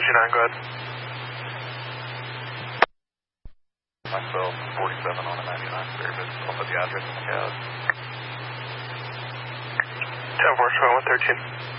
G9, go ahead. Myself, 47 on a 99 service. I'll put the address in the cab. 10-4, 113.